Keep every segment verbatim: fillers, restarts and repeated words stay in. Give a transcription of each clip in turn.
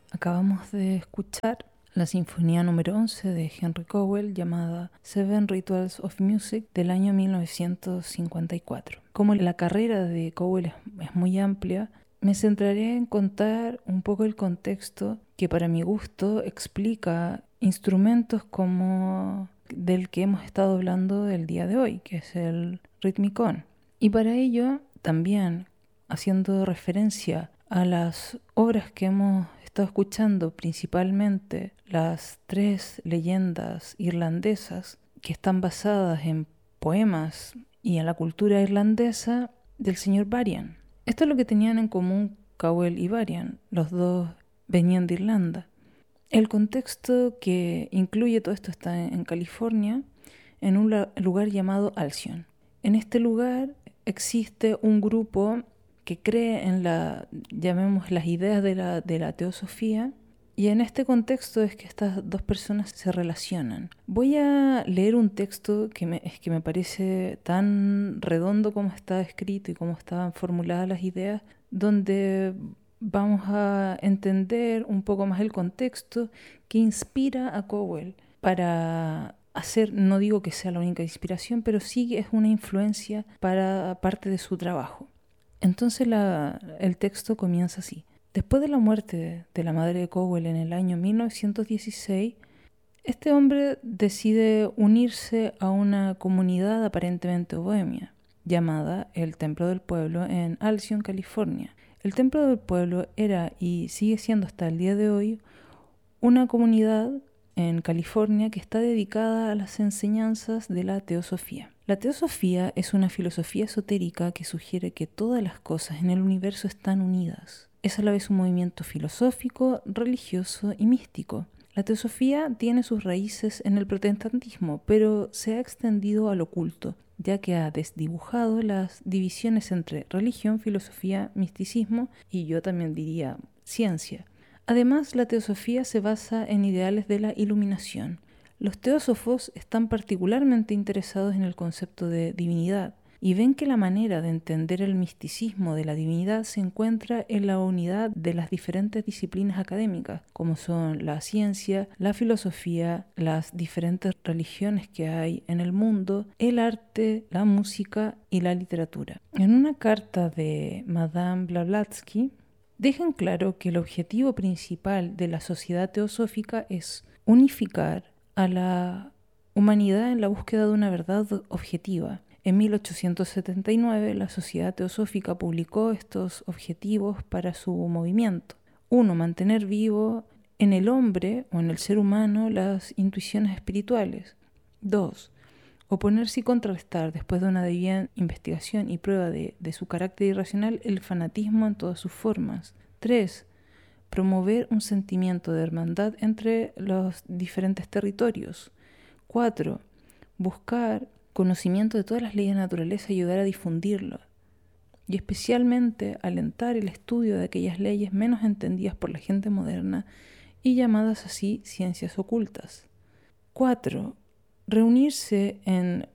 Acabamos de escuchar la Sinfonía número once de Henry Cowell llamada Seven Rituals of Music del año mil novecientos cincuenta y cuatro. Como la carrera de Cowell es, es muy amplia, me centraré en contar un poco el contexto que para mi gusto explica instrumentos como del que hemos estado hablando el día de hoy, que es el ritmicón. Y para ello también, haciendo referencia a las obras que hemos estado escuchando, principalmente las tres leyendas irlandesas que están basadas en poemas y en la cultura irlandesa del señor Varian. Esto es lo que tenían en común Cowell y Varian, los dos venían de Irlanda. El contexto que incluye todo esto está en California, en un lugar llamado Alcyon. En este lugar existe un grupo que cree en la, llamemos, las ideas de la, de la teosofía, y en este contexto es que estas dos personas se relacionan. Voy a leer un texto que me, es que me parece tan redondo como está escrito y cómo estaban formuladas las ideas, donde vamos a entender un poco más el contexto que inspira a Cowell para hacer, no digo que sea la única inspiración, pero sí es una influencia para parte de su trabajo. Entonces la, el texto comienza así. Después de la muerte de la madre de Cowell en el año mil novecientos dieciséis, este hombre decide unirse a una comunidad aparentemente bohemia, llamada el Templo del Pueblo en Alcyon, California. El Templo del Pueblo era y sigue siendo hasta el día de hoy una comunidad en California que está dedicada a las enseñanzas de la teosofía. La teosofía es una filosofía esotérica que sugiere que todas las cosas en el universo están unidas. Es a la vez un movimiento filosófico, religioso y místico. La teosofía tiene sus raíces en el protestantismo, pero se ha extendido al oculto, ya que ha desdibujado las divisiones entre religión, filosofía, misticismo y yo también diría ciencia. Además, la teosofía se basa en ideales de la iluminación. Los teósofos están particularmente interesados en el concepto de divinidad y ven que la manera de entender el misticismo de la divinidad se encuentra en la unidad de las diferentes disciplinas académicas, como son la ciencia, la filosofía, las diferentes religiones que hay en el mundo, el arte, la música y la literatura. En una carta de Madame Blavatsky, dejan claro que el objetivo principal de la sociedad teosófica es unificar a la humanidad en la búsqueda de una verdad objetiva. En mil ochocientos setenta y nueve, la Sociedad Teosófica publicó estos objetivos para su movimiento. Uno, mantener vivo en el hombre o en el ser humano las intuiciones espirituales. Dos, oponerse y contrarrestar, después de una debida investigación y prueba de, de su carácter irracional, el fanatismo en todas sus formas. Tres, promover un sentimiento de hermandad entre los diferentes territorios. Cuatro, buscar conocimiento de todas las leyes de la naturaleza y ayudar a difundirlo. Y especialmente alentar el estudio de aquellas leyes menos entendidas por la gente moderna y llamadas así ciencias ocultas. Cuatro, reunirse en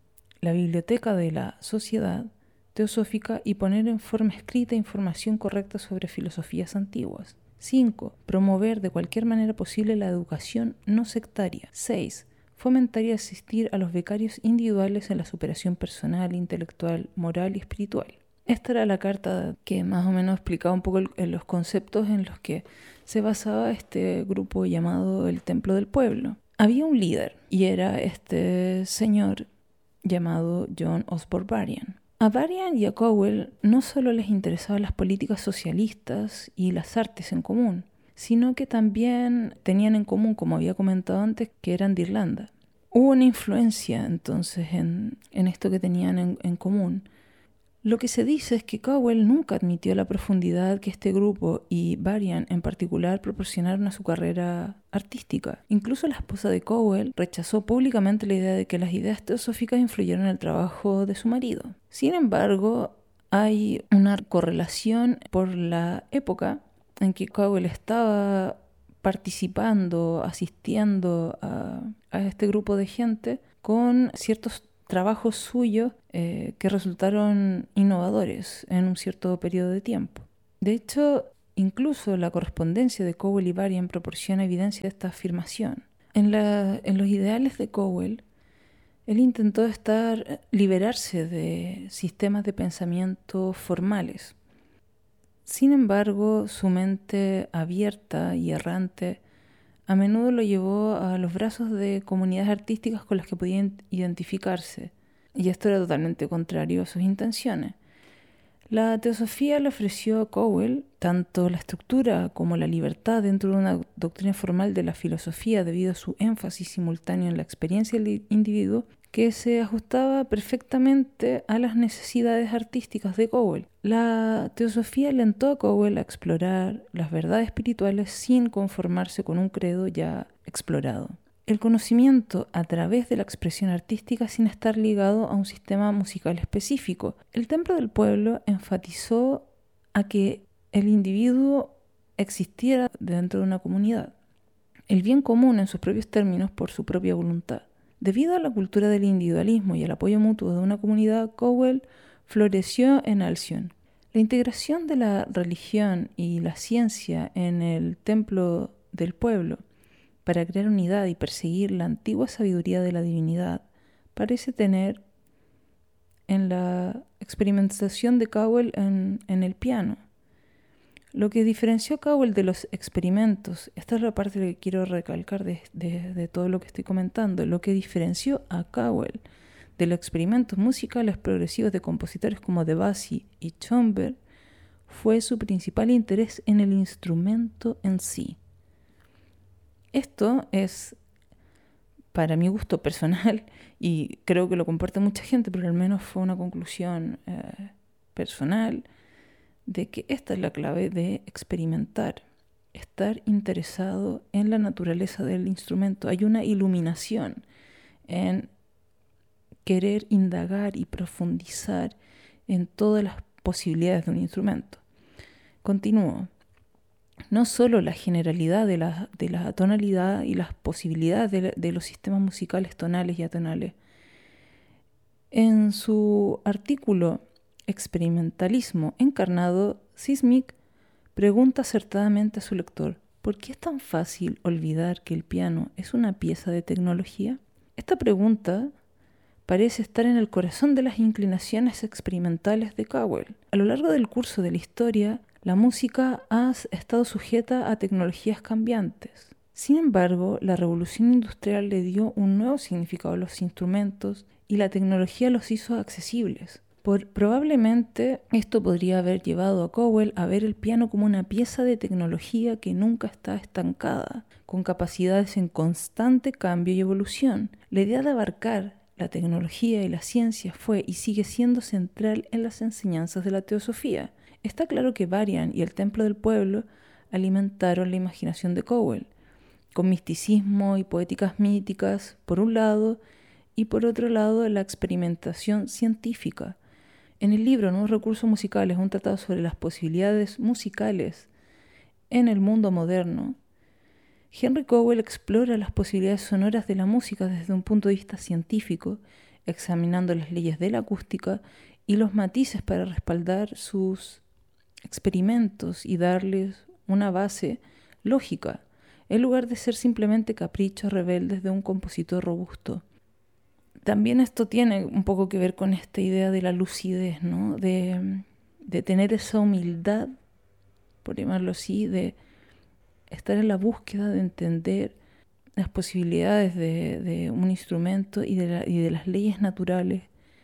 la biblioteca de la sociedad teosófica y poner en forma escrita información correcta sobre filosofías antiguas. Cinco, promover de cualquier manera posible la educación no sectaria. Seis, fomentar y asistir a los becarios individuales en la superación personal, intelectual, moral y espiritual. Esta era la carta que más o menos explicaba un poco el, los conceptos en los que se basaba este grupo llamado el Templo del Pueblo. Había un líder y era este señor llamado John Osborne Varian. A Varian y a Cowell no solo les interesaban las políticas socialistas y las artes en común, sino que también tenían en común, como había comentado antes, que eran de Irlanda. Hubo una influencia entonces en, en esto que tenían en, en común. Lo que se dice es que Cowell nunca admitió la profundidad que este grupo y Varian en particular proporcionaron a su carrera artística. Incluso la esposa de Cowell rechazó públicamente la idea de que las ideas teosóficas influyeron en el trabajo de su marido. Sin embargo, hay una correlación por la época en que Cowell estaba participando, asistiendo a, a este grupo de gente con ciertos trabajos suyos eh, que resultaron innovadores en un cierto periodo de tiempo. De hecho, Incluso la correspondencia de Cowell y Varian proporciona evidencia de esta afirmación. En, la, en los ideales de Cowell, él intentó estar, liberarse de sistemas de pensamiento formales. Sin embargo, su mente abierta y errante a menudo lo llevó a los brazos de comunidades artísticas con las que podía identificarse, y esto era totalmente contrario a sus intenciones. La teosofía le ofreció a Cowell tanto la estructura como la libertad dentro de una doctrina formal de la filosofía debido a su énfasis simultáneo en la experiencia del individuo, que se ajustaba perfectamente a las necesidades artísticas de Cowell. La teosofía alentó a Cowell a explorar las verdades espirituales sin conformarse con un credo ya explorado. El conocimiento a través de la expresión artística sin estar ligado a un sistema musical específico. El Templo del Pueblo enfatizó a que el individuo existiera dentro de una comunidad, el bien común en sus propios términos por su propia voluntad. Debido a la cultura del individualismo y al apoyo mutuo de una comunidad, Cowell floreció en Alcyon. La integración de la religión y la ciencia en el Templo del Pueblo para crear unidad y perseguir la antigua sabiduría de la divinidad parece tener en la experimentación de Cowell en, en el piano. Lo que diferenció a Cowell de los experimentos, esta es la parte que quiero recalcar de, de, de todo lo que estoy comentando, lo que diferenció a Cowell de los experimentos musicales progresivos de compositores como Debussy y Schoenberg fue su principal interés en el instrumento en sí. Esto es, para mi gusto personal, y creo que lo comparte mucha gente, pero al menos fue una conclusión eh, personal, de que esta es la clave de experimentar, estar interesado en la naturaleza del instrumento. Hay una iluminación en querer indagar y profundizar en todas las posibilidades de un instrumento. Continúo. No solo la generalidad de la, de la tonalidad y las posibilidades de, de los sistemas musicales tonales y atonales. En su artículo Experimentalismo encarnado, Sismic pregunta acertadamente a su lector: ¿por qué es tan fácil olvidar que el piano es una pieza de tecnología? Esta pregunta parece estar en el corazón de las inclinaciones experimentales de Cowell. A lo largo del curso de la historia, la música ha estado sujeta a tecnologías cambiantes. Sin embargo, la revolución industrial le dio un nuevo significado a los instrumentos y la tecnología los hizo accesibles. Por, probablemente esto podría haber llevado a Cowell a ver el piano como una pieza de tecnología que nunca está estancada, con capacidades en constante cambio y evolución. La idea de abarcar la tecnología y la ciencia fue y sigue siendo central en las enseñanzas de la teosofía. Está claro que Varian y el Templo del Pueblo alimentaron la imaginación de Cowell, con misticismo y poéticas míticas por un lado, y por otro lado la experimentación científica. En el libro Nuevos recursos musicales, un tratado sobre las posibilidades musicales en el mundo moderno, Henry Cowell explora las posibilidades sonoras de la música desde un punto de vista científico, examinando las leyes de la acústica y los matices para respaldar sus experimentos y darles una base lógica, en lugar de ser simplemente caprichos rebeldes de un compositor robusto. También esto tiene un poco que ver con esta idea de la lucidez, ¿no? De, de tener esa humildad, por llamarlo así, de estar en la búsqueda de entender las posibilidades de, de un instrumento y de, la, y de las leyes naturales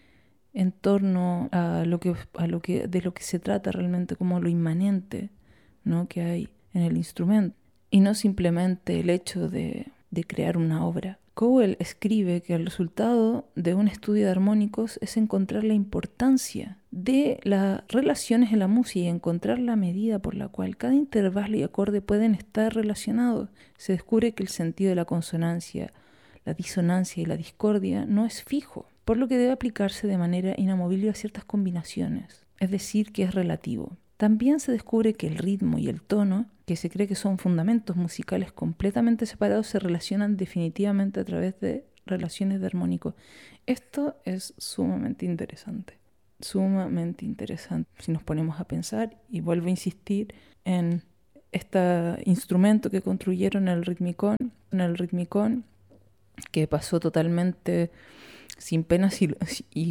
en torno a lo que, a lo que, de lo que se trata realmente como lo inmanente, ¿no? que hay en el instrumento, y no simplemente el hecho de, de crear una obra. Cowell escribe que el resultado de un estudio de armónicos es encontrar la importancia de las relaciones en la música y encontrar la medida por la cual cada intervalo y acorde pueden estar relacionados. Se descubre que el sentido de la consonancia, la disonancia y la discordia no es fijo, por lo que debe aplicarse de manera inamovible a ciertas combinaciones, es decir, que es relativo. También se descubre que el ritmo y el tono, que se cree que son fundamentos musicales completamente separados, se relacionan definitivamente a través de relaciones de armónicos. Esto es sumamente interesante, sumamente interesante. Si nos ponemos a pensar, y vuelvo a insistir, en este instrumento que construyeron, el ritmicón, en el ritmicón, que pasó totalmente sin penas y, y